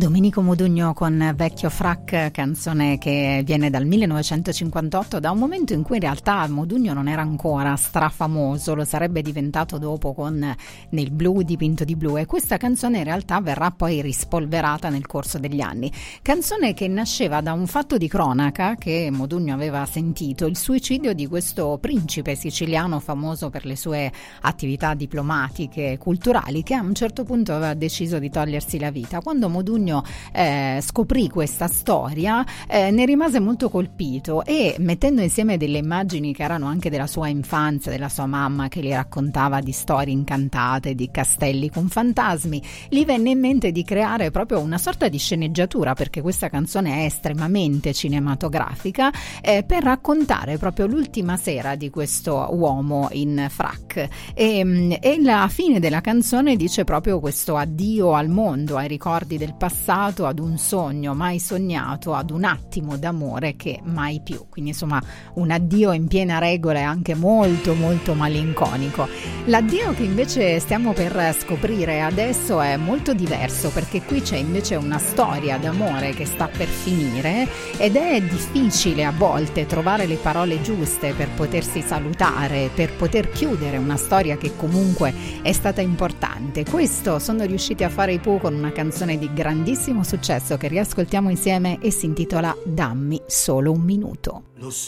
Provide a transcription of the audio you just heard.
Domenico Modugno con Vecchio Frac, canzone che viene dal 1958, da un momento in cui in realtà Modugno non era ancora strafamoso, lo sarebbe diventato dopo con Nel blu dipinto di blu, e questa canzone in realtà verrà poi rispolverata nel corso degli anni. Canzone che nasceva da un fatto di cronaca che Modugno aveva sentito, il suicidio di questo principe siciliano famoso per le sue attività diplomatiche e culturali, che a un certo punto aveva deciso di togliersi la vita. Quando Modugno scoprì questa storia, ne rimase molto colpito, e mettendo insieme delle immagini che erano anche della sua infanzia, della sua mamma che gli raccontava di storie incantate, di castelli con fantasmi, gli venne in mente di creare proprio una sorta di sceneggiatura, perché questa canzone è estremamente cinematografica, per raccontare proprio l'ultima sera di questo uomo in frac, e la fine della canzone dice proprio questo addio al mondo, ai ricordi del passato, ad un sogno mai sognato, ad un attimo d'amore che mai più. Quindi insomma un addio in piena regola e anche molto molto malinconico. L'addio che invece stiamo per scoprire adesso è molto diverso, perché qui c'è invece una storia d'amore che sta per finire, ed è difficile a volte trovare le parole giuste per potersi salutare, per poter chiudere una storia che comunque è stata importante. Questo sono riusciti a fare i Pooh con una canzone di grandissimo successo che riascoltiamo insieme e si intitola Dammi solo un minuto.